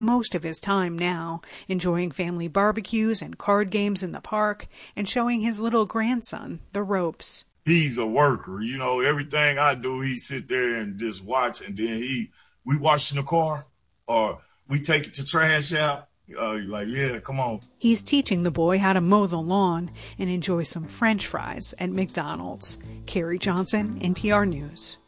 most of his time now, enjoying family barbecues and card games in the park and showing his little grandson the ropes. He's a worker. You know, everything I do, he sit there and just watch, and then we wash in the car or we take it to trash out. Like, yeah, come on. He's teaching the boy how to mow the lawn and enjoy some French fries at McDonald's. Carrie Johnson, NPR News.